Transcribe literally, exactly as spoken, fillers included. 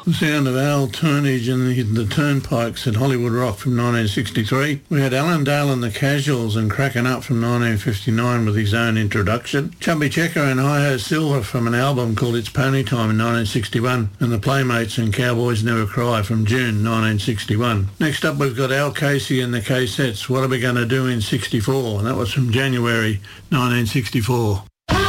The sound of Al Turnage and the, the Turnpikes at Hollywood Rock from nineteen sixty-three. We had Alan Dale and the Casuals and Crackin' Up from nineteen fifty-nine with his own introduction. Chubby Checker and Hi-Ho Silver from an album called It's Pony Time in nineteen sixty-one. And the Playmates and Cowboys Never Cry from June nineteen sixty-one. Next up we've got Al Casey and the K-Sets, What Are We Gonna Do in sixty-four? And that was from January nineteen sixty-four.